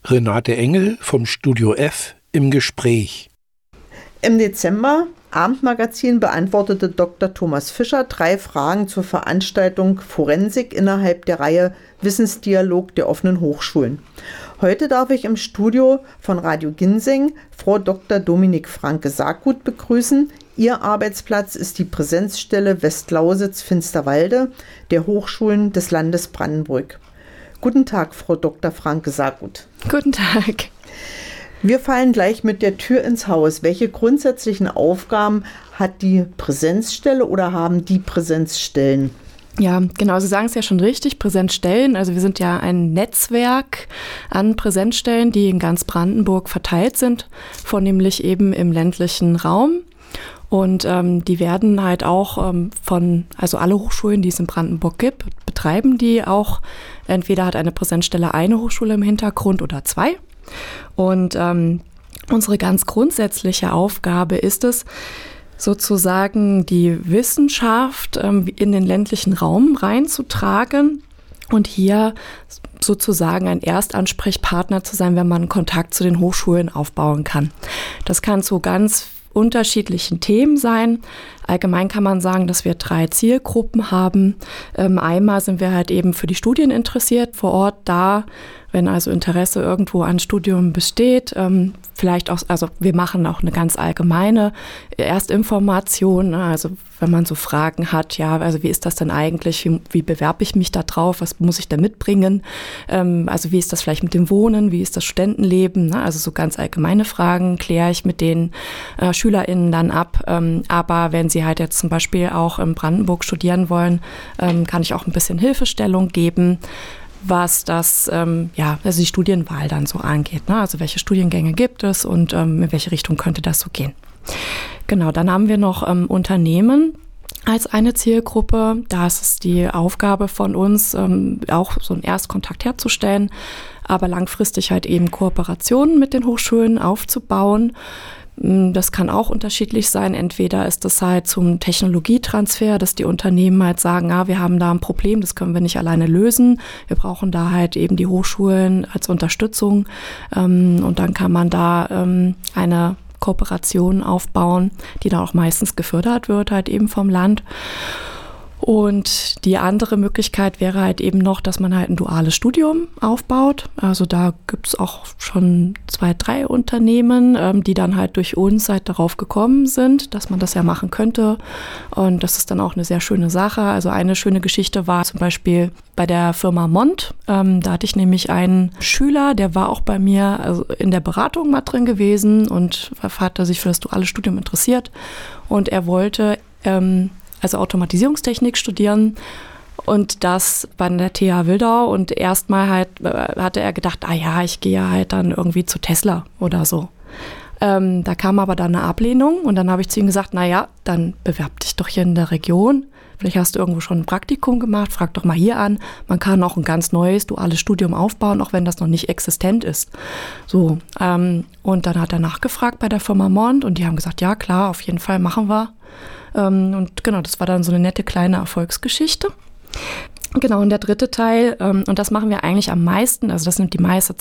Renate Engel vom Studio F im Gespräch. Im Dezember Abendmagazin beantwortete Dr. Thomas Fischer 3 Fragen zur Veranstaltung Forensik innerhalb der Reihe Wissensdialog der offenen Hochschulen. Heute darf ich im Studio von Radio Ginseng Frau Dr. Dominik Franke-Sargut begrüßen. Ihr Arbeitsplatz ist die Präsenzstelle Westlausitz-Finsterwalde der Hochschulen des Landes Brandenburg. Guten Tag, Frau Dr. Franke-Sargut. Guten Tag. Wir fallen gleich mit der Tür ins Haus. Welche grundsätzlichen Aufgaben hat die Präsenzstelle oder haben die Präsenzstellen? Ja, genau, Sie sagen es ja schon richtig, Präsenzstellen. Also wir sind ja ein Netzwerk an Präsenzstellen, die in ganz Brandenburg verteilt sind, vornehmlich eben im ländlichen Raum. Und die werden halt auch also alle Hochschulen, die es in Brandenburg gibt, betreiben die auch. Entweder hat eine Präsenzstelle eine Hochschule im Hintergrund oder 2. Und unsere ganz grundsätzliche Aufgabe ist es, sozusagen die Wissenschaft in den ländlichen Raum reinzutragen und hier sozusagen ein Erstansprechpartner zu sein, wenn man Kontakt zu den Hochschulen aufbauen kann. Das kann zu ganz unterschiedlichen Themen sein. Allgemein kann man sagen, dass wir 3 Zielgruppen haben. Einmal sind wir halt eben für die Studien interessiert, vor Ort da, wenn also Interesse irgendwo an Studium besteht. Vielleicht auch, also wir machen auch eine ganz allgemeine Erstinformation, also wenn man so Fragen hat, ja, also wie ist das denn eigentlich, wie bewerbe ich mich da drauf, was muss ich da mitbringen, also wie ist das vielleicht mit dem Wohnen, wie ist das Studentenleben, ne? Also so ganz allgemeine Fragen kläre ich mit den SchülerInnen dann ab, aber wenn sie halt jetzt zum Beispiel auch in Brandenburg studieren wollen, kann ich auch ein bisschen Hilfestellung geben, was das, also die Studienwahl dann so angeht, ne? Also welche Studiengänge gibt es und in welche Richtung könnte das so gehen. Genau, dann haben wir noch Unternehmen als eine Zielgruppe. Da ist es die Aufgabe von uns, auch so einen Erstkontakt herzustellen, aber langfristig halt eben Kooperationen mit den Hochschulen aufzubauen. Das kann auch unterschiedlich sein. Entweder ist das halt zum Technologietransfer, dass die Unternehmen halt sagen, wir haben da ein Problem, das können wir nicht alleine lösen. Wir brauchen da halt eben die Hochschulen als Unterstützung. Und dann kann man da eine Kooperation aufbauen, die dann auch meistens gefördert wird, halt eben vom Land. Und die andere Möglichkeit wäre halt eben noch, dass man halt ein duales Studium aufbaut. Also da gibt es auch schon 2, 3 Unternehmen, die dann halt durch uns halt darauf gekommen sind, dass man das ja machen könnte. Und das ist dann auch eine sehr schöne Sache. Also eine schöne Geschichte war zum Beispiel bei der Firma Mond. Da hatte ich nämlich einen Schüler, der war auch bei mir also in der Beratung mal drin gewesen und hatte sich für das duale Studium interessiert. Und er wollte also Automatisierungstechnik studieren und das bei der TH Wildau und erstmal halt hatte er gedacht, ich gehe halt dann irgendwie zu Tesla oder so. Da kam aber dann eine Ablehnung und dann habe ich zu ihm gesagt, dann bewerb dich doch hier in der Region. Vielleicht hast du irgendwo schon ein Praktikum gemacht, frag doch mal hier an. Man kann auch ein ganz neues duales Studium aufbauen, auch wenn das noch nicht existent ist. So, und dann hat er nachgefragt bei der Firma Mond und die haben gesagt, ja klar, auf jeden Fall machen wir. Und genau, das war dann so eine nette kleine Erfolgsgeschichte. Genau, und der dritte Teil, und das machen wir eigentlich am meisten, also das nimmt die meiste